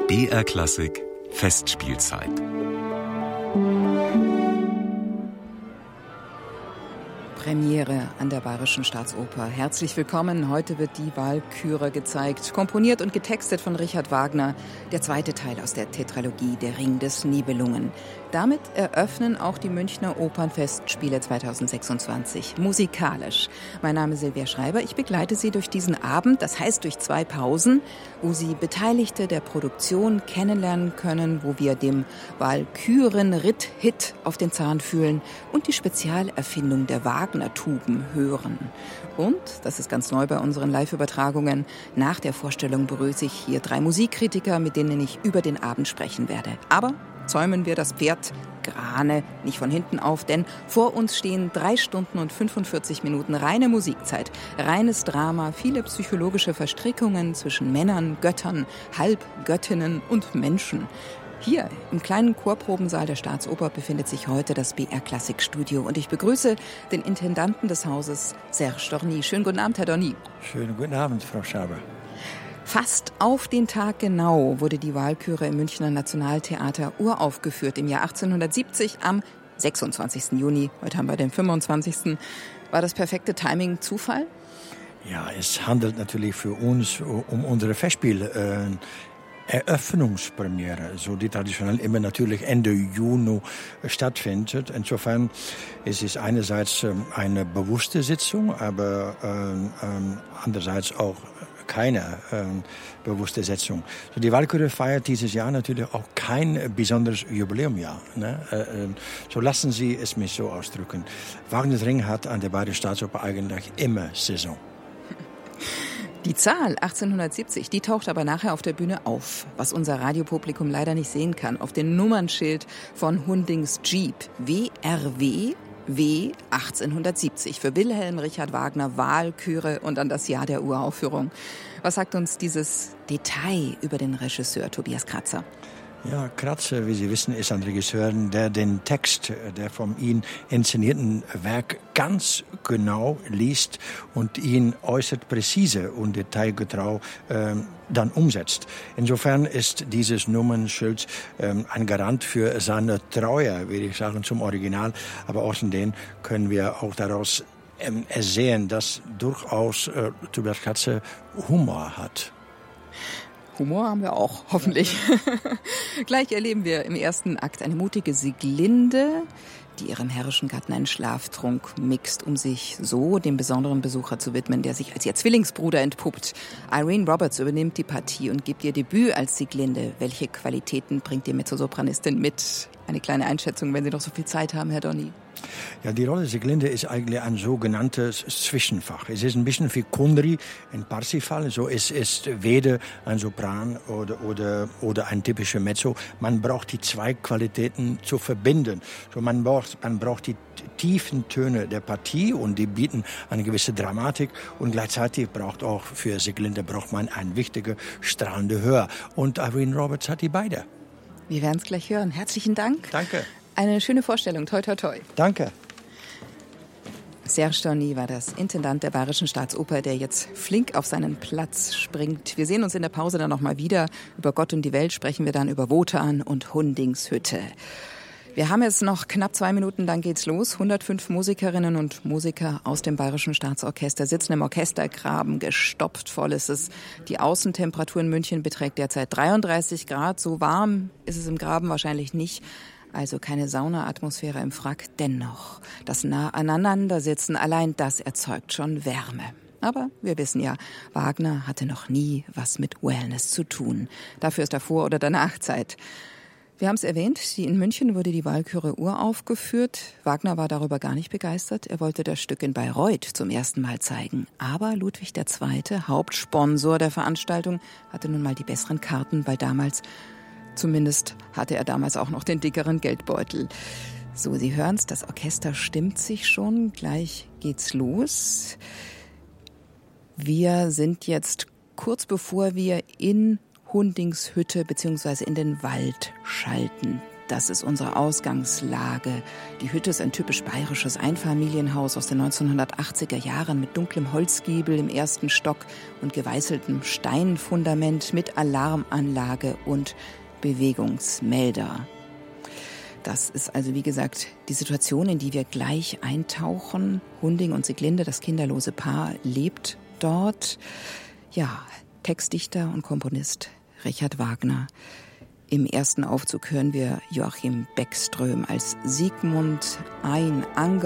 BR Klassik Festspielzeit. Premiere an der Bayerischen Staatsoper. Herzlich willkommen. Heute wird die Walküre gezeigt. Komponiert und getextet von Richard Wagner. Der zweite Teil aus der Tetralogie Der Ring des Nibelungen. Damit eröffnen auch die Münchner Opernfestspiele 2026. Musikalisch. Mein Name ist Silvia Schreiber. Ich begleite Sie durch diesen Abend, das heißt durch 2 Pausen, wo Sie Beteiligte der Produktion kennenlernen können, wo wir dem Walküren-Ritt-Hit auf den Zahn fühlen und die Spezialerfindung der Wagner-Tuben hören. Und, das ist ganz neu bei unseren Live-Übertragungen, nach der Vorstellung begrüße ich hier 3 Musikkritiker, mit denen ich über den Abend sprechen werde. Aber zäumen wir das Pferd Grane nicht von hinten auf, denn vor uns stehen 3 Stunden und 45 Minuten reine Musikzeit, reines Drama, viele psychologische Verstrickungen zwischen Männern, Göttern, Halbgöttinnen und Menschen. Hier im kleinen Chorprobensaal der Staatsoper befindet sich heute das BR Klassik Studio und ich begrüße den Intendanten des Hauses, Serge Dorny. Schönen guten Abend, Herr Dorny. Schönen guten Abend, Frau Schaber. Fast auf den Tag genau wurde die Walküre im Münchner Nationaltheater uraufgeführt. Im Jahr 1870 am 26. Juni. Heute haben wir den 25. War das perfekte Timing Zufall? Ja, es handelt natürlich für uns um unsere Festspiel. Eröffnungspremiere, so die traditionell immer natürlich Ende Juni stattfindet. Insofern ist es einerseits eine bewusste Sitzung, aber andererseits auch keine bewusste Sitzung. So, die Walküre feiert dieses Jahr natürlich auch kein besonderes Jubiläumjahr. Ne? So lassen Sie es mich so ausdrücken. Wagners Ring hat an der Bayerischen Staatsoper eigentlich immer Saison. Die Zahl 1870, die taucht aber nachher auf der Bühne auf, was unser Radiopublikum leider nicht sehen kann, auf dem Nummernschild von Hundings Jeep, WRW W 1870 für Wilhelm Richard Wagner Walküre und an das Jahr der Uraufführung. Was sagt uns dieses Detail über den Regisseur Tobias Kratzer? Ja, Kratzer, wie Sie wissen, ist ein Regisseur, der den Text der von ihm inszenierten Werk ganz genau liest und ihn äußerst präzise und detailgetreu dann umsetzt. Insofern ist dieses Nummernschild ein Garant für seine Treue, würde ich sagen, zum Original. Aber außerdem können wir auch daraus ersehen, dass durchaus Tobias Kratzer Humor hat. Humor haben wir auch, hoffentlich. Gleich erleben wir im ersten Akt eine mutige Sieglinde, die ihrem herrischen Gatten einen Schlaftrunk mixt, um sich so dem besonderen Besucher zu widmen, der sich als ihr Zwillingsbruder entpuppt. Irene Roberts übernimmt die Partie und gibt ihr Debüt als Sieglinde. Welche Qualitäten bringt die Mezzosopranistin mit? Eine kleine Einschätzung, wenn Sie noch so viel Zeit haben, Herr Dorny. Ja, die Rolle Sieglinde ist eigentlich ein sogenanntes Zwischenfach. Es ist ein bisschen wie Kundry in Parsifal. So, es ist weder ein Sopran oder ein typischer Mezzo. Man braucht die 2 Qualitäten zu verbinden. So, man braucht die tiefen Töne der Partie und die bieten eine gewisse Dramatik und gleichzeitig braucht auch für Sieglinde man ein wichtiger, strahlender Hör. Und Irene Roberts hat die beide. Wir werden es gleich hören. Herzlichen Dank. Danke. Eine schöne Vorstellung. Toi, toi, toi. Danke. Serge Dorny war das Intendant der Bayerischen Staatsoper, der jetzt flink auf seinen Platz springt. Wir sehen uns in der Pause dann noch mal wieder. Über Gott und die Welt sprechen wir dann über Wotan und Hundings Hütte. Wir haben jetzt noch knapp 2 Minuten, dann geht's los. 105 Musikerinnen und Musiker aus dem Bayerischen Staatsorchester sitzen im Orchestergraben. Gestopft voll ist es. Die Außentemperatur in München beträgt derzeit 33 Grad. So warm ist es im Graben wahrscheinlich nicht. Also keine Saunaatmosphäre im Frack. Dennoch, das nah aneinandersitzen, allein das erzeugt schon Wärme. Aber wir wissen ja, Wagner hatte noch nie was mit Wellness zu tun. Dafür ist davor oder danach Zeit. Wir haben es erwähnt, in München wurde die Walküre uraufgeführt. Wagner war darüber gar nicht begeistert. Er wollte das Stück in Bayreuth zum ersten Mal zeigen. Aber Ludwig II., Hauptsponsor der Veranstaltung, hatte nun mal die besseren Karten, weil zumindest hatte er damals auch noch den dickeren Geldbeutel. So, Sie hören's, das Orchester stimmt sich schon. Gleich geht's los. Wir sind jetzt kurz bevor wir in Hundings Hütte bzw. in den Wald schalten. Das ist unsere Ausgangslage. Die Hütte ist ein typisch bayerisches Einfamilienhaus aus den 1980er Jahren mit dunklem Holzgiebel im ersten Stock und geweißeltem Steinfundament mit Alarmanlage und Bewegungsmelder. Das ist also, wie gesagt, die Situation, in die wir gleich eintauchen. Hunding und Sieglinde, das kinderlose Paar, lebt dort. Ja, Textdichter und Komponist Richard Wagner. Im ersten Aufzug hören wir Joachim Beckström als Sigmund ein Anger.